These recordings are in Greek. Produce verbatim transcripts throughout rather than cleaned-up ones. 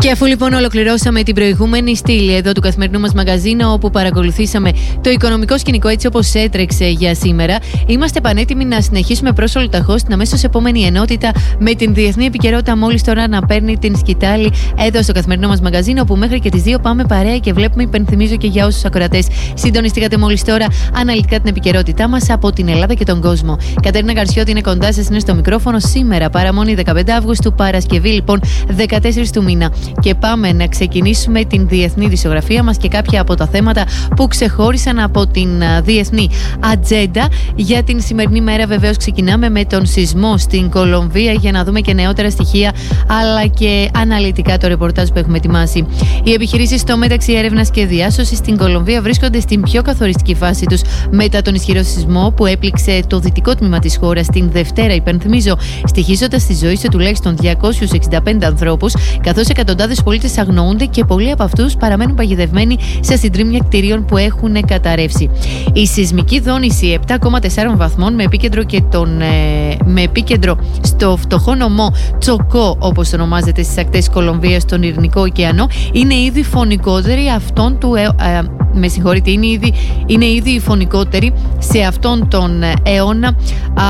Και αφού λοιπόν ολοκληρώσαμε την προηγούμενη στήλη εδώ του καθημερινού μας μαγαζίνου, όπου παρακολουθήσαμε το οικονομικό σκηνικό έτσι όπως έτρεξε για σήμερα, είμαστε πανέτοιμοι να συνεχίσουμε προς ολοταχώς την αμέσως επόμενη ενότητα με την διεθνή επικαιρότητα, μόλις τώρα να παίρνει την σκητάλη εδώ στο καθημερινό μας μαγαζίνο, όπου μέχρι και τις δύο πάμε παρέα και βλέπουμε. Υπενθυμίζω και για όσους ακροατές συντονιστήκατε μόλις τώρα αναλυτικά την επικαιρότητά μας από την Ελλάδα και τον κόσμο. Κατερίνα Καρσιώτη είναι κοντά σας, είναι στο μικρόφωνο σήμερα, παραμονή δεκαπέντε Αυγούστου, Παρασκευή λοιπόν δεκατέσσερις του μήνα. Και πάμε να ξεκινήσουμε την διεθνή δισογραφία μας και κάποια από τα θέματα που ξεχώρισαν από την διεθνή ατζέντα για την σημερινή μέρα. Βεβαίως ξεκινάμε με τον σεισμό στην Κολομβία για να δούμε και νεότερα στοιχεία αλλά και αναλυτικά το ρεπορτάζ που έχουμε ετοιμάσει. Οι επιχειρήσεις στο μεταξύ έρευνας και διάσωσης στην Κολομβία βρίσκονται στην πιο καθοριστική φάση τους μετά τον ισχυρό σεισμό που έπληξε το δυτικό τμήμα της χώρας την Δευτέρα, υπενθυμίζω, στοιχίζοντας τη ζωή σε τουλάχιστον διακόσιους εξήντα πέντε ανθρώπους, καθώς εκατοντάδες πολίτες αγνοούνται και πολλοί από αυτούς παραμένουν παγιδευμένοι σε συντρίμμια κτηρίων που έχουν καταρρεύσει. Η σεισμική δόνηση επτά κόμμα τέσσερα βαθμών με επίκεντρο, και τον, ε, με επίκεντρο στο φτωχό νομό Τσοκό, όπως ονομάζεται, στις ακτές Κολομβίας στον Ειρηνικό ωκεανό, είναι ήδη φωνικότερη αυτόν του ε, ε, με συγχωρείτε, είναι ήδη, είναι ήδη η φωνικότερη σε αυτόν τον αιώνα, α,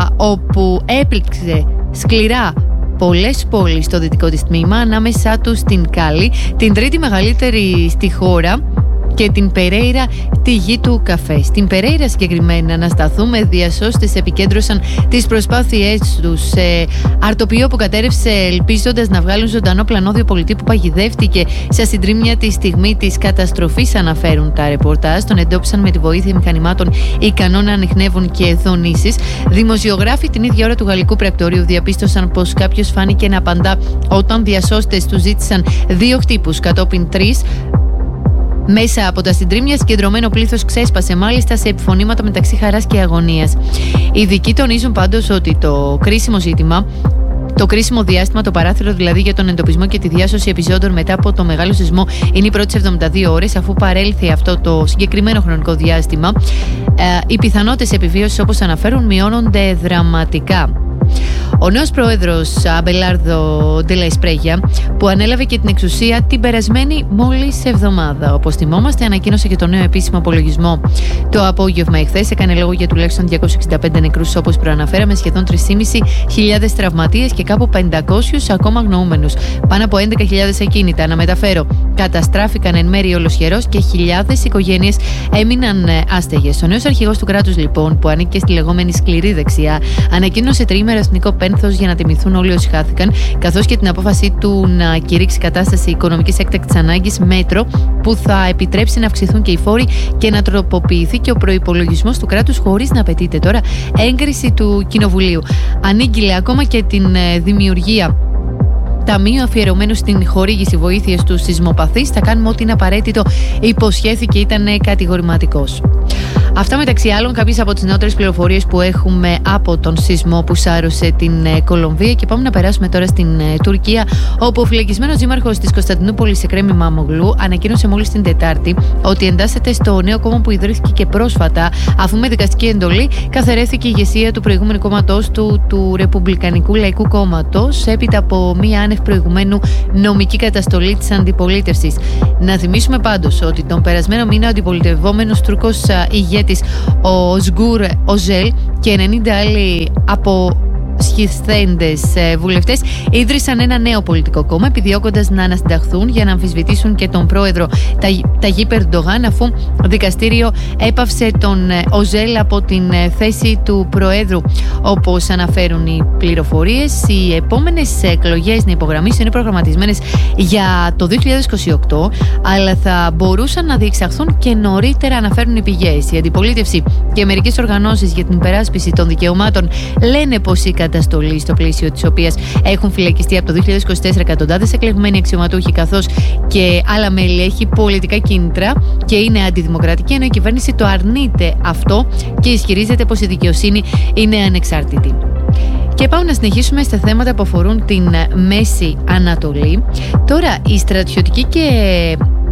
όπου έπληξε σκληρά πολλές πόλεις στο δυτικό της τμήμα, ανάμεσά τους την Κάλι, την τρίτη μεγαλύτερη στη χώρα, και την Περέιρα, τη γη του καφέ. Στην Περέιρα συγκεκριμένα, να σταθούμε, διασώστες επικέντρωσαν τις προσπάθειές τους σε αρτοποιείο που κατέρευσε, ελπίζοντας να βγάλουν ζωντανό πλανόδιο πολιτή που παγιδεύτηκε σε συντρίμμια τη στιγμή της καταστροφής, αναφέρουν τα ρεπορτάζ. Τον εντόπισαν με τη βοήθεια μηχανημάτων ικανών να ανιχνεύουν και δονήσεις. Δημοσιογράφοι την ίδια ώρα του γαλλικού πρακτορείου διαπίστωσαν πως κάποιος φάνηκε να απαντά όταν διασώστες του ζήτησαν δύο χτύπους, κατόπιν τρεις. Μέσα από τα συντρίμμια, συγκεντρωμένο πλήθος ξέσπασε μάλιστα σε επιφωνήματα μεταξύ χαράς και αγωνίας. Οι ειδικοί τονίζουν πάντως ότι το κρίσιμο ζήτημα, το κρίσιμο διάστημα, το παράθυρο δηλαδή για τον εντοπισμό και τη διάσωση επιζώντων μετά από το μεγάλο σεισμό, είναι οι πρώτες εβδομήντα δύο ώρες. Αφού παρέλθει αυτό το συγκεκριμένο χρονικό διάστημα, ε, οι πιθανότητες επιβίωσης, όπως αναφέρουν, μειώνονται δραματικά. Ο νέος πρόεδρος Αμπελάρδο Ντε λα Εσπρέγια, που ανέλαβε και την εξουσία την περασμένη μόλις εβδομάδα, όπως θυμόμαστε, ανακοίνωσε και το νέο επίσημο απολογισμό το απόγευμα εχθές. Έκανε λόγο για τουλάχιστον διακόσιους εξήντα πέντε νεκρούς, όπως προαναφέραμε, σχεδόν τρεις χιλιάδες πεντακόσιους τραυματίες και κάπου πεντακόσιους ακόμα αγνοούμενους. Πάνω από έντεκα χιλιάδες ακίνητα, να μεταφέρω, καταστράφηκαν εν μέρει ολοσχερός και χιλιάδες οικογένειες έμειναν άστεγες. Ο νέος αρχηγός του κράτους, λοιπόν, που ανήκε στη λεγόμενη σκληρή δεξιά, ανακοίνωσε τριήμερο εθνικό πένθος για να τιμηθούν όλοι όσοι χάθηκαν, καθώς και την απόφαση του να κηρύξει κατάσταση οικονομικής έκτακτης ανάγκης, μέτρο που θα επιτρέψει να αυξηθούν και οι φόροι και να τροποποιηθεί και ο προϋπολογισμός του κράτους, χωρίς να απαιτείται τώρα έγκριση του Κοινοβουλίου. Ανήγγειλε ακόμα και την δημιουργία ταμείου αφιερωμένου στην χορήγηση βοήθειας στους σεισμοπαθείς. Θα κάνουμε ό,τι είναι απαραίτητο, υποσχέθηκε, ήταν κατηγορηματικός. Αυτά μεταξύ άλλων κάποιες από τις νεότερες πληροφορίες που έχουμε από τον σεισμό που σάρωσε την Κολομβία. Και πάμε να περάσουμε τώρα στην Τουρκία, όπου ο φυλακισμένος δήμαρχος της Κωνσταντινούπολης, Εκρέμ Ιμαμογλου, ανακοίνωσε μόλις την Τετάρτη ότι εντάσσεται στο νέο κόμμα που ιδρύθηκε και πρόσφατα, αφού με δικαστική εντολή καθαιρέθηκε η ηγεσία του προηγούμενου κόμματός του, του Ρεπουμπλικανικού Λαϊκού Κόμματος, έπειτα από μία άνευ προηγουμένου νομική καταστολή της αντιπολίτευσης. Να θυμίσουμε πάντως ότι τον περασμένο μήνα ο αντιπολιτευόμενος Τούρκος ηγέτης, ο Σγκούρ Οζέλ, και ενενήντα άλλοι από σχισθέντες βουλευτές ίδρυσαν ένα νέο πολιτικό κόμμα, επιδιώκοντας να ανασυνταχθούν για να αμφισβητήσουν και τον πρόεδρο Ταγίπ Ερντογάν, αφού δικαστήριο έπαυσε τον Οζέλ από την θέση του προέδρου. Όπως αναφέρουν οι πληροφορίες, οι επόμενες εκλογές, να υπογραμμίσω, είναι προγραμματισμένες για το δύο χιλιάδες είκοσι οκτώ, αλλά θα μπορούσαν να διεξαχθούν και νωρίτερα, αναφέρουν οι πηγές. Η αντιπολίτευση και μερικές οργανώσεις για την υπεράσπιση των δικαιωμάτων λένε πως η καταστολή, στο πλαίσιο της οποίας έχουν φυλακιστεί από το δύο χιλιάδες είκοσι τέσσερα εκατοντάδες εκλεγμένοι αξιωματούχοι, καθώς και άλλα μέλη, έχει πολιτικά κίνητρα και είναι αντιδημοκρατική, ενώ η κυβέρνηση το αρνείται αυτό και ισχυρίζεται πως η δικαιοσύνη είναι ανεξάρτητη. Και πάμε να συνεχίσουμε στα θέματα που αφορούν την Μέση Ανατολή. Τώρα, η στρατιωτική και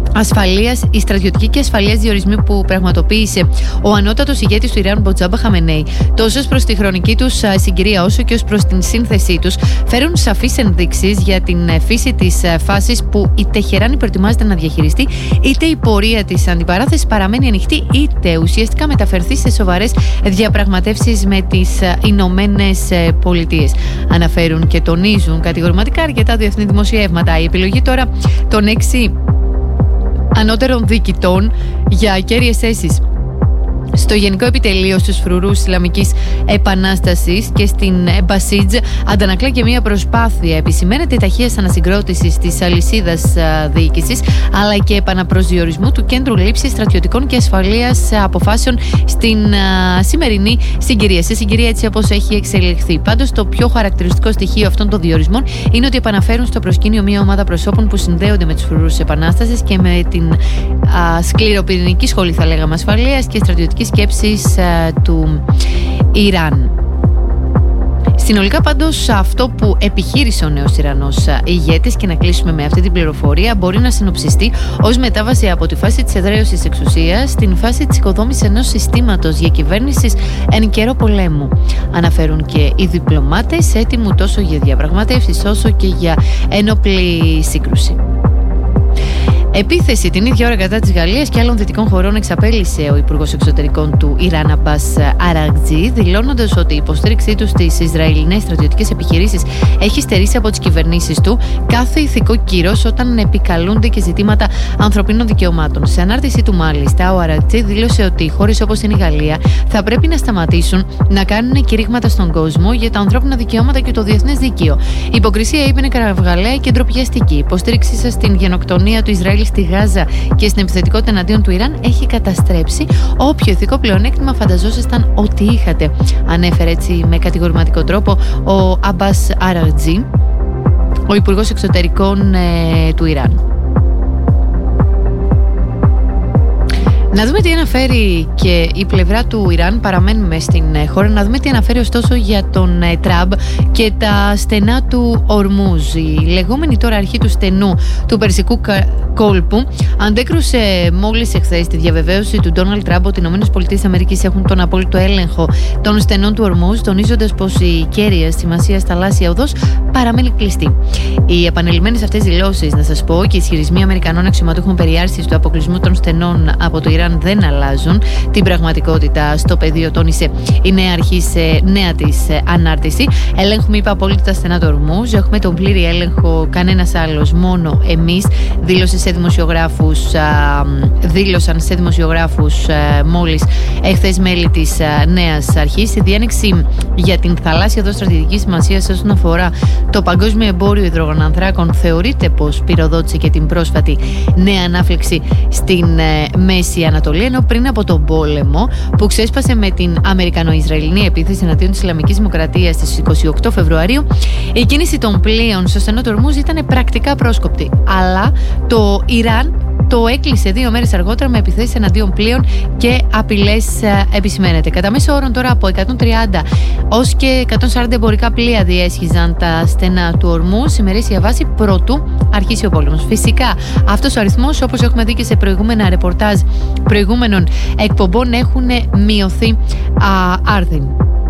ασφαλείας, οι στρατιωτικοί και ασφαλείας διορισμοί που πραγματοποίησε ο ανώτατος ηγέτης του Ιράν, Μοτζάμπα Χαμενέι, τόσο ως προς τη χρονική τους συγκυρία όσο και ως προς την σύνθεσή τους, φέρουν σαφείς ενδείξεις για την φύση της φάσης που η Τεχεράνη προετοιμάζεται να διαχειριστεί, είτε η πορεία της αντιπαράθεσης παραμένει ανοιχτή, είτε ουσιαστικά μεταφερθεί σε σοβαρές διαπραγματεύσεις με τις Ηνωμένες Πολιτείες. Αναφέρουν και τονίζουν κατηγορηματικά αρκετά διεθνή δημοσιεύματα. Η επιλογή τώρα των έξι ανώτερων διοικητών για κέρυες θέσεις στο Γενικό Επιτελείο στους φρουρούς Ισλαμικής Επανάστασης και στην Μπασίτζ αντανακλά και μια προσπάθεια. Επισημαίνεται ταχείας ανασυγκρότησης της αλυσίδας διοίκησης, αλλά και επαναπροσδιορισμού του Κέντρου Λήψης Στρατιωτικών και Ασφαλείας Αποφάσεων στην α, σημερινή συγκυρία. Σε συγκυρία έτσι όπως έχει εξελιχθεί. Πάντως, το πιο χαρακτηριστικό στοιχείο αυτών των διορισμών είναι ότι επαναφέρουν στο προσκήνιο μια ομάδα προσώπων που συνδέονται με τους φρουρούς της Επανάστασης και με την α, σκληροπυρηνική σχολή, θα λέγαμε, ασφαλείας και στρατιωτική σκέψης uh, του Ιράν. Συνολικά πάντως αυτό που επιχείρησε ο νέος Ιρανός ηγέτης, και να κλείσουμε με αυτή την πληροφορία, μπορεί να συνοψιστεί ως μετάβαση από τη φάση της εδραίωσης εξουσίας στην φάση της οικοδόμησης ενός συστήματος διακυβέρνησης εν καιρό πολέμου. Αναφέρουν και οι διπλωμάτες έτοιμου τόσο για διαπραγματεύσεις όσο και για ένοπλη σύγκρουση. Επίθεση την ίδια ώρα κατά της Γαλλίας και άλλων δυτικών χωρών εξαπέλυσε ο Υπουργός Εξωτερικών του Ιράν, Αμπάς Αραγτζή, δηλώνοντας ότι η υποστήριξή του στις Ισραηλινές στρατιωτικές επιχειρήσεις έχει στερήσει από τις κυβερνήσεις του κάθε ηθικό κύρος όταν επικαλούνται και ζητήματα ανθρωπίνων δικαιωμάτων. Σε ανάρτησή του, μάλιστα, ο Αραγτζή δήλωσε ότι οι χώρες όπως είναι η Γαλλία θα πρέπει να σταματήσουν να κάνουν κηρύγματα στον κόσμο για τα ανθρώπινα δικαιώματα και το διεθνές δίκαιο. Η υποκρισία, είπε, είναι κραυγαλαία και ντροπιαστική. Η υποστήριξή σας στην γενοκτονία του Ισραήλ στη Γάζα και στην επιθετικότητα εναντίον του Ιράν έχει καταστρέψει όποιο ηθικό πλεονέκτημα φανταζόσασταν ότι είχατε. Ανέφερε έτσι με κατηγορηματικό τρόπο ο Αμπάς Αραγτζή, ο Υπουργός Εξωτερικών ε, του Ιράν. Να δούμε τι αναφέρει και η πλευρά του Ιράν. Παραμένουμε στην χώρα. Να δούμε τι αναφέρει ωστόσο για τον Τραμπ και τα στενά του Ορμούζ. Η λεγόμενη τώρα αρχή του στενού του Περσικού κόλπου αντέκρουσε μόλις εχθές τη διαβεβαίωση του Ντόναλντ Τραμπ ότι οι ΗΠΑ έχουν τον απόλυτο έλεγχο των στενών του Ορμούζ, τονίζοντας πως η κέρια σημασία θαλάσσια οδός παραμένει κλειστή. Οι επανειλημμένες αυτές δηλώσεις, να σας πω, και οι ισχυρισμοί Αμερικανών αξιωματούχων περί άρσης του αποκλεισμού των στενών από το Ιράν δεν αλλάζουν την πραγματικότητα στο πεδίο, τόνισε η νέα αρχή σε νέα της ανάρτηση. Ελέγχουμε, είπε, απόλυτα τα στενά του Ορμούζ. Έχουμε τον πλήρη έλεγχο, κανένας άλλος, μόνο εμείς. Δήλωσε σε δημοσιογράφους, α, δήλωσαν σε δημοσιογράφους α, μόλις εχθές μέλη της α, νέας αρχής. Η διένεξη για την θαλάσσια οδό στρατηγικής σημασίας όσον αφορά το παγκόσμιο εμπόριο υδρογονανθράκων θεωρείται πως πυροδότησε και την πρόσφατη νέα ανάφλεξη στην ε, Μέση Ανατολή, ενώ πριν από τον πόλεμο που ξέσπασε με την Αμερικανο-Ισραηλινή επίθεση εναντίον της Ισλαμικής Δημοκρατίας στις είκοσι οκτώ Φεβρουαρίου, η κίνηση των πλοίων στο στενό του Ορμούζ ήταν πρακτικά πρόσκοπτη. Αλλά το Ιράν το έκλεισε δύο μέρες αργότερα με επιθέσεις εναντίον πλοίων και απειλές, επισημαίνεται. Κατά μέσο όρο τώρα από εκατόν τριάντα ως και εκατόν σαράντα εμπορικά πλοία διέσχιζαν τα στενά του Ορμούζ σε ημερήσια βάση προτού αρχίσει ο πόλεμος. Φυσικά αυτός ο αριθμός, όπως έχουμε δει και σε προηγούμενα ρεπορτάζ προηγούμενων εκπομπών, έχουν μειωθεί άρδιν.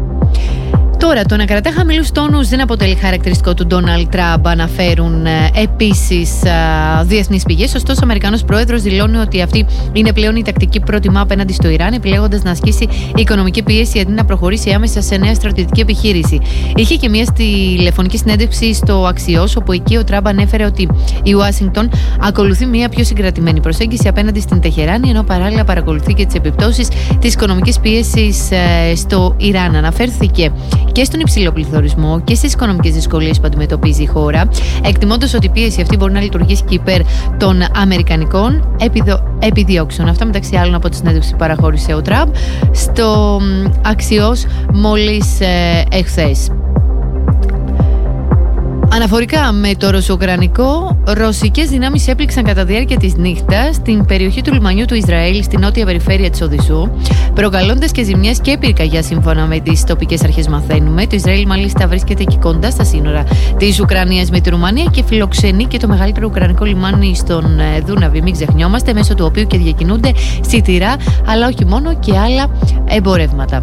Τώρα, το να κρατά χαμηλούς τόνους δεν αποτελεί χαρακτηριστικό του Ντόναλντ Τραμπ, αναφέρουν ε, επίσης ε, διεθνείς πηγές. Ωστόσο, ο Αμερικανός πρόεδρος δηλώνει ότι αυτή είναι πλέον η τακτική που προτιμά απέναντι στο Ιράν, επιλέγοντας να ασκήσει οικονομική πίεση αντί να προχωρήσει άμεσα σε νέα στρατιωτική επιχείρηση. Είχε και μια τηλεφωνική συνέντευξη στο Αξιός, όπου εκεί ο Τραμπ ανέφερε ότι η Ουάσιγκτον ακολουθεί μια πιο συγκρατημένη προσέγγιση απέναντι στην Τεχεράνη, ενώ παράλληλα παρακολουθεί και τις επιπτώσεις της οικονομικής πίεσης ε, στο Ιράν. Αναφέρθηκε και στον υψηλό πληθωρισμό και στις οικονομικές δυσκολίες που αντιμετωπίζει η χώρα, εκτιμώντας ότι η πίεση αυτή μπορεί να λειτουργήσει και υπέρ των αμερικανικών επιδο... επιδιώξεων. Αυτά μεταξύ άλλων από τη συνέντευξη που παραχώρησε ο Τραμπ στο Αξιός μόλις ε, εχθές. Αναφορικά με το ρωσο-ουκρανικό, ρωσικές δυνάμεις έπληξαν κατά τη διάρκεια της νύχτας στην περιοχή του λιμανιού του Ισραήλ, στη νότια περιφέρεια της Οδυσσού, προκαλώντας και ζημιές και πυρκαγιά σύμφωνα με τις τοπικές αρχές, μαθαίνουμε. Το Ισραήλ μάλιστα βρίσκεται εκεί κοντά στα σύνορα της Ουκρανίας με τη Ρουμανία και φιλοξενεί και το μεγαλύτερο ουκρανικό λιμάνι στον Δούναβη, μην ξεχνιόμαστε, μέσω του οποίου και διακινούνται σιτηρά, αλλά όχι μόνο, και άλλα εμπορεύματα.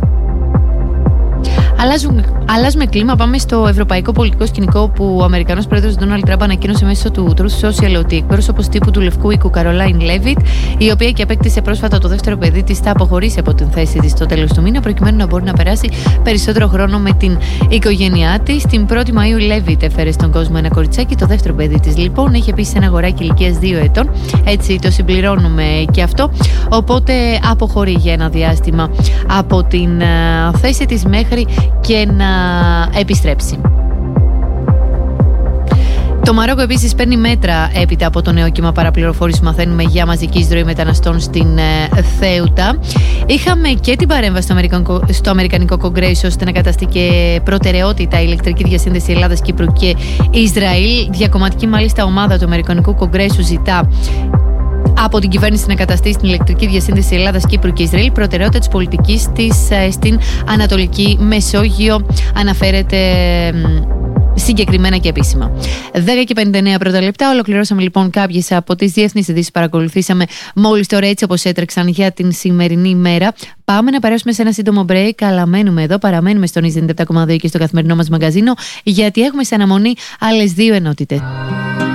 Αλλάζουμε κλίμα, πάμε στο ευρωπαϊκό πολιτικό σκηνικό, που ο Αμερικανός πρόεδρος Ντόναλντ Τραμπ ανακοίνωσε μέσω του Truth Social ότι η εκπρόσωπος τύπου του Λευκού Οίκου Καρολάιν Λέβιτ, η οποία και απέκτησε πρόσφατα το δεύτερο παιδί της, θα αποχωρήσει από την θέση της στο τέλος του μήνα, προκειμένου να μπορεί να περάσει περισσότερο χρόνο με την οικογένειά της. Την πρώτη Μαΐου, η Λέβιτ έφερε στον κόσμο ένα κοριτσάκι, το δεύτερο παιδί της λοιπόν. Έχει επίσης ένα αγοράκι ηλικίας δύο ετών, έτσι το συμπληρώνουμε και αυτό. Οπότε αποχωρεί για ένα διάστημα από την uh, θέση της μέχρι και να επιστρέψει. Το Μαρόκο επίσης παίρνει μέτρα έπειτα από το νέο κύμα παραπληροφόρησης, μαθαίνουμε, για μαζική εισρωή μεταναστών στην ε, Θέουτα. Είχαμε και την παρέμβαση στο Αμερικανικό, στο Αμερικανικό Κογκρέσο, ώστε να καταστεί και προτεραιότητα η ηλεκτρική διασύνδεση Ελλάδας, Κύπρου και Ισραήλ. Διακομματική μάλιστα ομάδα του Αμερικανικού Κογκρέσου ζητά από την κυβέρνηση να καταστήσει την ηλεκτρική διασύνδεση Ελλάδας, Κύπρου και Ισραήλ προτεραιότητα της πολιτικής της στην Ανατολική Μεσόγειο, αναφέρεται συγκεκριμένα και επίσημα. δέκα και πενήντα εννέα πρώτα λεπτά. Ολοκληρώσαμε λοιπόν κάποιες από τις διεθνείς ειδήσεις που παρακολουθήσαμε μόλις τώρα, έτσι όπως έτρεξαν για την σημερινή ημέρα. Πάμε να περάσουμε σε ένα σύντομο break. Αλλά μένουμε εδώ, παραμένουμε στον ενενήντα επτά κόμμα δύο και στο καθημερινό μας μαγκαζίνο, γιατί έχουμε σε αναμονή άλλες δύο ενότητες.